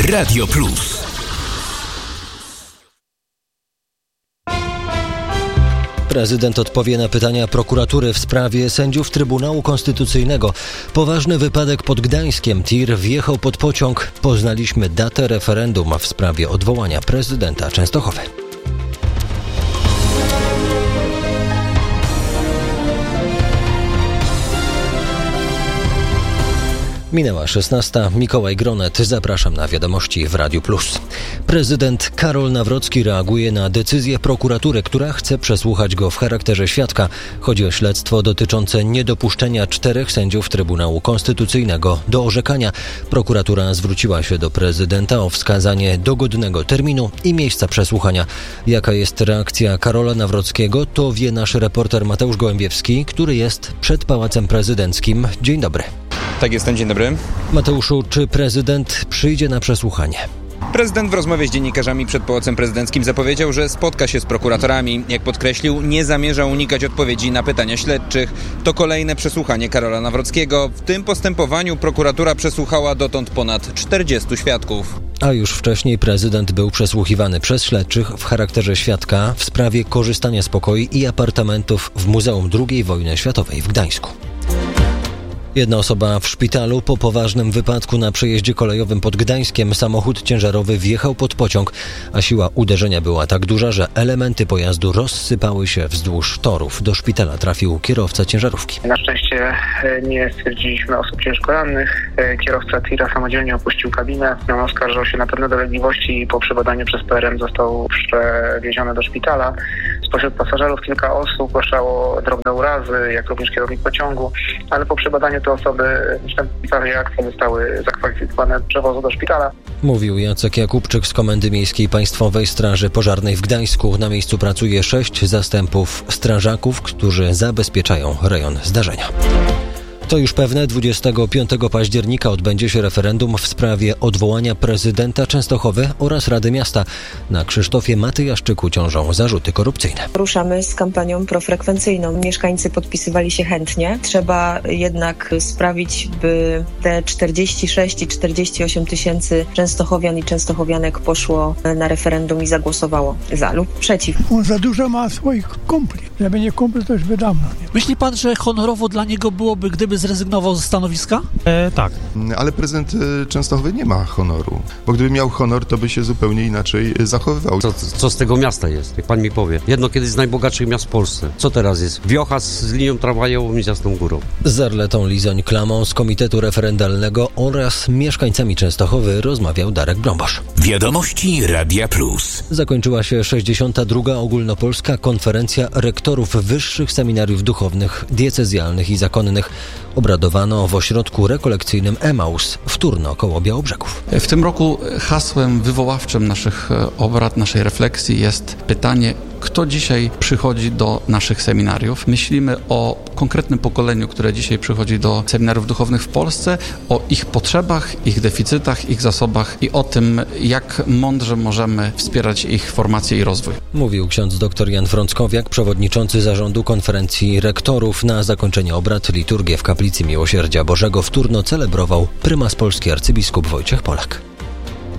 Radio Plus. Prezydent odpowie na pytania prokuratury w sprawie sędziów Trybunału Konstytucyjnego. Poważny wypadek pod Gdańskiem. TIR wjechał pod pociąg. Poznaliśmy datę referendum w sprawie odwołania prezydenta Częstochowy. Minęła 16. Mikołaj Gronet. Zapraszam na wiadomości w Radiu Plus. Prezydent Karol Nawrocki reaguje na decyzję prokuratury, która chce przesłuchać go w charakterze świadka. Chodzi o śledztwo dotyczące niedopuszczenia 4 sędziów Trybunału Konstytucyjnego do orzekania. Prokuratura zwróciła się do prezydenta o wskazanie dogodnego terminu i miejsca przesłuchania. Jaka jest reakcja Karola Nawrockiego, to wie nasz reporter Mateusz Gołębiewski, który jest przed Pałacem Prezydenckim. Dzień dobry. Tak, jestem. Dzień dobry. Mateuszu, czy prezydent przyjdzie na przesłuchanie? Prezydent w rozmowie z dziennikarzami przed Pałacem Prezydenckim zapowiedział, że spotka się z prokuratorami. Jak podkreślił, nie zamierza unikać odpowiedzi na pytania śledczych. To kolejne przesłuchanie Karola Nawrockiego. W tym postępowaniu prokuratura przesłuchała dotąd ponad 40 świadków. A już wcześniej prezydent był przesłuchiwany przez śledczych w charakterze świadka w sprawie korzystania z pokoi i apartamentów w Muzeum II Wojny Światowej w Gdańsku. Jedna osoba w szpitalu po poważnym wypadku na przejeździe kolejowym pod Gdańskiem. Samochód ciężarowy wjechał pod pociąg, a siła uderzenia była tak duża, że elementy pojazdu rozsypały się wzdłuż torów. Do szpitala trafił kierowca ciężarówki. Na szczęście nie stwierdziliśmy osób ciężko rannych. Kierowca tira samodzielnie opuścił kabinę. Oskarżał się na pewne dolegliwości i po przebadaniu przez PRM został przewieziony do szpitala. Spośród pasażerów kilka osób zgłaszało drobne urazy, jak również kierownik pociągu, ale po przebadaniu te osoby w reakcji zostały zakwalifikowane do przewozu do szpitala. Mówił Jacek Jakubczyk z Komendy Miejskiej Państwowej Straży Pożarnej w Gdańsku. Na miejscu pracuje 6 zastępów strażaków, którzy zabezpieczają rejon zdarzenia. To już pewne, 25 października odbędzie się referendum w sprawie odwołania prezydenta Częstochowy oraz Rady Miasta. Na Krzysztofie Matyjaszczyku ciążą zarzuty korupcyjne. Ruszamy z kampanią profrekwencyjną. Mieszkańcy podpisywali się chętnie. Trzeba jednak sprawić, by te 46 i 48 tysięcy częstochowian i częstochowianek poszło na referendum i zagłosowało za lub przeciw. On za dużo ma swoich kumpli. Żeby nie kumpli, to już by dawno. Nie? Myśli pan, że honorowo dla niego byłoby, gdyby zrezygnował ze stanowiska? Tak. Ale prezydent Częstochowy nie ma honoru, bo gdyby miał honor, to by się zupełnie inaczej zachowywał. Co z tego miasta jest, jak pan mi powie? Jedno kiedyś z najbogatszych miast w Polsce. Co teraz jest? Wiocha z linią tramwajową i z Jasną Górą. Z Arletą Lizoń-Klamą z Komitetu Referendalnego oraz mieszkańcami Częstochowy rozmawiał Darek Brombosz. Wiadomości Radia Plus. Zakończyła się 62. Ogólnopolska Konferencja Rektorów Wyższych Seminariów Duchownych, Diecezjalnych i Zakonnych. Obradowano w ośrodku rekolekcyjnym Emaus w Turno koło Białobrzegów. W tym roku hasłem wywoławczym naszych obrad, naszej refleksji jest pytanie, kto dzisiaj przychodzi do naszych seminariów. Myślimy o konkretnym pokoleniu, które dzisiaj przychodzi do seminariów duchownych w Polsce, o ich potrzebach, ich deficytach, ich zasobach i o tym, jak mądrze możemy wspierać ich formację i rozwój. Mówił ksiądz dr Jan Frąckowiak, przewodniczący zarządu konferencji rektorów. Na zakończenie obrad liturgię w Kaplicy Miłosierdzia Bożego w Turno celebrował prymas polski arcybiskup Wojciech Polak.